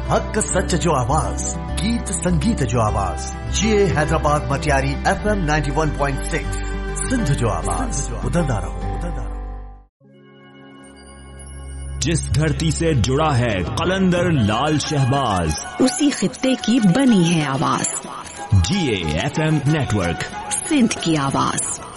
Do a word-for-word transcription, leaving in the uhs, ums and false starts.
हक सच जो आवाज, गीत संगीत जो आवाज, ये Hyderabad Matiari F M ninety one point six, Sindh जो आवाज, उदंदा रहो। जिस धरती से जुड़ा है कलंदर लाल शहबाज, उसी खित्ते की बनी है आवाज। जी A F M network, Sindh की आवाज।